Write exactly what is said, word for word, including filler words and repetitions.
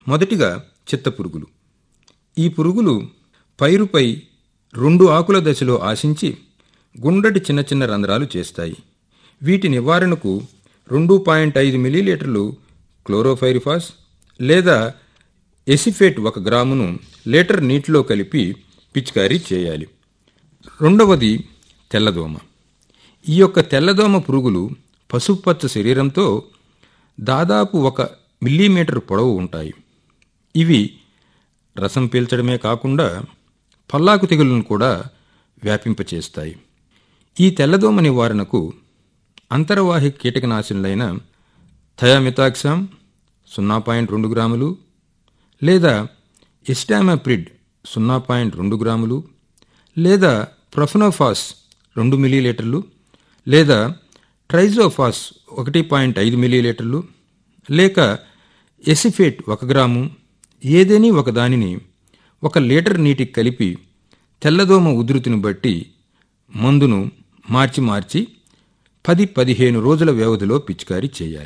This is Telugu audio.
మొదటిగా చిత్తపురుగులు. ఈ పురుగులు పైరుపై రెండు ఆకుల దశలో ఆశించి గుండ్రటి చిన్న చిన్న రంధ్రాలు చేస్తాయి. వీటి నివారణకు రెండు పాయింట్ ఐదు మిల్లీలీటర్లు క్లోరోఫైరిఫాస్ లేదా ఎసిఫేట్ ఒక గ్రామును లీటర్ నీటిలో కలిపి పిచికారీ చేయాలి. రెండవది తెల్లదోమ. ఈ యొక్క తెల్లదోమ పురుగులు పసుపుపచ్చ శరీరంతో దాదాపు ఒక మిల్లీమీటర్ పొడవు ఉంటాయి. ఇవి రసం పీల్చడమే కాకుండా పల్లాకు తెగుళ్లను కూడా వ్యాపింపచేస్తాయి. ఈ తెల్లదోమ నివారణకు అంతర్వాహిక కీటకనాశనులైన థయామిథాక్సామ్ సున్నా పాయింట్ రెండు గ్రాములు లేదా ఎస్టామాప్రిడ్ సున్నా పాయింట్ రెండు గ్రాములు లేదా ప్రొఫెనోఫాస్ రెండు మిల్లీలీటర్లు లేదా ట్రైజోఫాస్ ఒకటి పాయింట్ ఐదు మిల్లీలీటర్లు లేక ఎసిఫేట్ ఒక గ్రాము ఏదేని ఒక దానిని ఒక లీటర్ నీటికి కలిపి తెల్లదోమ ఉధృతిని బట్టి మందును మార్చి మార్చి పది పదిహేను రోజుల వ్యవధిలో పిచికారీ చేయాలి.